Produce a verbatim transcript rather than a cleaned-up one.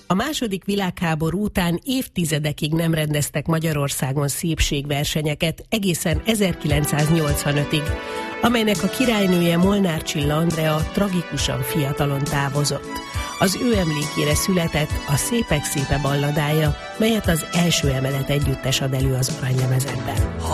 A második világháború után évtizedekig nem rendeztek Magyarországon szépségversenyeket, egészen ezerkilencszáznyolcvanötig, amelynek a királynője Molnár Csilla Andrea tragikusan fiatalon távozott. Az ő emlékére született a Szépek szépe balladája, melyet az Első Emelet együttes ad elő az Aranylemezenben.